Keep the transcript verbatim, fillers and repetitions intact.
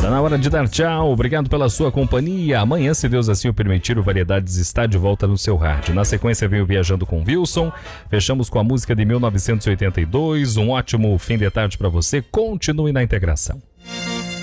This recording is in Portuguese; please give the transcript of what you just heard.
Tá na hora de dar tchau, obrigado pela sua companhia. Amanhã, se Deus assim o permitir, o Variedades está de volta no seu rádio. Na sequência veio Viajando com Wilson, fechamos com a música de mil novecentos e oitenta e dois. Um ótimo fim de tarde para você, continue na integração.